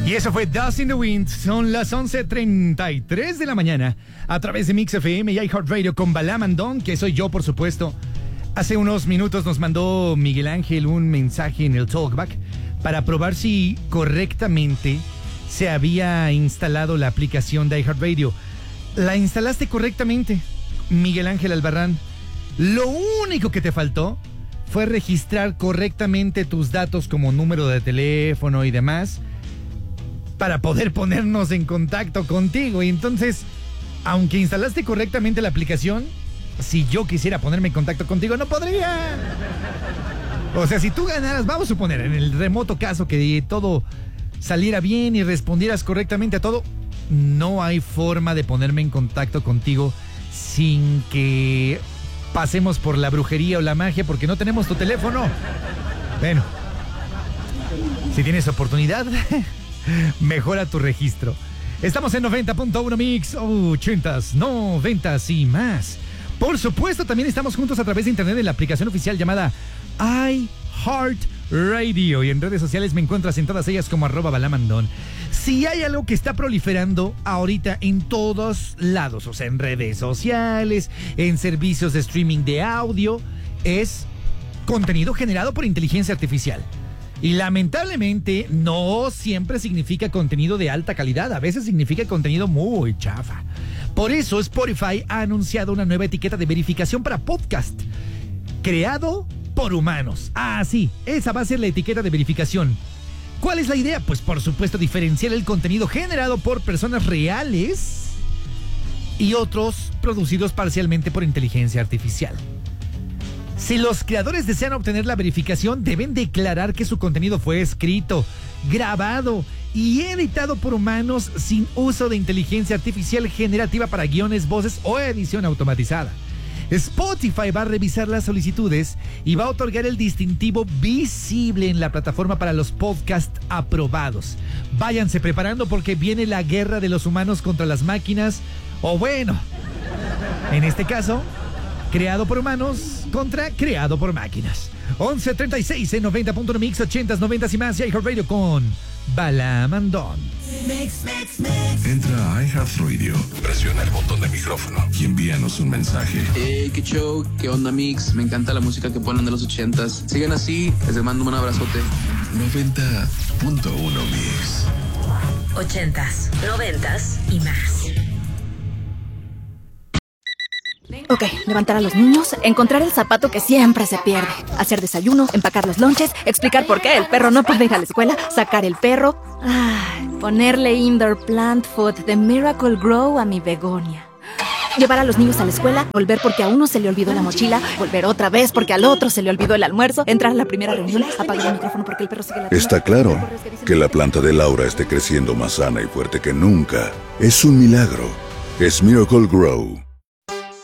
Y eso fue Dust in the Wind. Son las 11:33 de la mañana a través de Mix FM y iHeartRadio con Balam and Don, que soy yo, por supuesto. Hace unos minutos nos mandó Miguel Ángel un mensaje en el Talkback para probar si correctamente se había instalado la aplicación de iHeartRadio. La instalaste correctamente, Miguel Ángel Albarrán. Lo único que te faltó fue registrar correctamente tus datos como número de teléfono y demás para poder ponernos en contacto contigo. Y entonces, aunque instalaste correctamente la aplicación, si yo quisiera ponerme en contacto contigo, no podría. O sea, si tú ganaras, vamos a suponer, en el remoto caso que todo saliera bien y respondieras correctamente a todo, no hay forma de ponerme en contacto contigo sin que pasemos por la brujería o la magia, porque no tenemos tu teléfono. Bueno, si tienes oportunidad, mejora tu registro. Estamos en 90.1 Mix, 80s, 90s y más. Por supuesto, también estamos juntos a través de internet en la aplicación oficial llamada iHeartRadio. Y en redes sociales me encuentras en todas ellas como @balamandón. Si hay algo que está proliferando ahorita en todos lados, o sea, en redes sociales, en servicios de streaming de audio, es contenido generado por inteligencia artificial. Y lamentablemente no siempre significa contenido de alta calidad, a veces significa contenido muy chafa. Por eso Spotify ha anunciado una nueva etiqueta de verificación para podcast, creado por humanos. Ah, sí, esa va a ser la etiqueta de verificación. ¿Cuál es la idea? Pues por supuesto diferenciar el contenido generado por personas reales y otros producidos parcialmente por inteligencia artificial. Si los creadores desean obtener la verificación, deben declarar que su contenido fue escrito, grabado y editado por humanos sin uso de inteligencia artificial generativa para guiones, voces o edición automatizada. Spotify va a revisar las solicitudes y va a otorgar el distintivo visible en la plataforma para los podcasts aprobados. Váyanse preparando porque viene la guerra de los humanos contra las máquinas, o bueno, en este caso, creado por humanos contra creado por máquinas. 11:36 en 90.1 Mix, 80s, 90s y más. Y iHeartRadio con Balam and Don. Entra a iHeartRadio, presiona el botón de micrófono y envíanos un mensaje. Qué show, qué onda Mix, me encanta la música que ponen de los 80s. Sigan así, les mando un abrazote. 90.1 Mix. 80s, 90s y más. Ok, levantar a los niños, encontrar el zapato que siempre se pierde, hacer desayuno, empacar los lonches, explicar por qué el perro no puede ir a la escuela, sacar el perro, ponerle indoor plant food de Miracle Grow a mi begonia. Llevar a los niños a la escuela, volver porque a uno se le olvidó la mochila, volver otra vez porque al otro se le olvidó el almuerzo, entrar a la primera reunión, apagar el micrófono porque el perro sigue la... Está claro que la planta de Laura esté creciendo más sana y fuerte que nunca. Es un milagro. Es Miracle Grow.